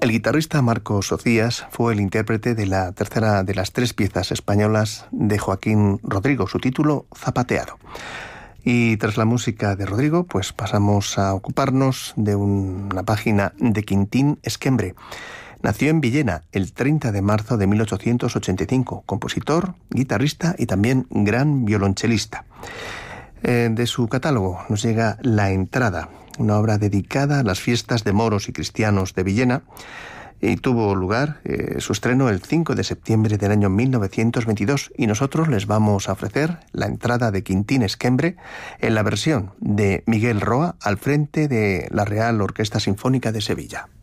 El guitarrista Marcos Socias fue el intérprete de la tercera de las 3 piezas españolas de Joaquín Rodrigo, su título Zapateado. Y tras la música de Rodrigo, pues pasamos a ocuparnos de una página de Quintín Esquembre. Nació en Villena el 30 de marzo de 1885, compositor, guitarrista y también gran violonchelista. De su catálogo nos llega La Entrada, una obra dedicada a las fiestas de moros y cristianos de Villena, y tuvo lugar su estreno el 5 de septiembre del año 1922, y nosotros les vamos a ofrecer La Entrada de Quintín Esquembre en la versión de Miguel Roa al frente de la Real Orquesta Sinfónica de Sevilla.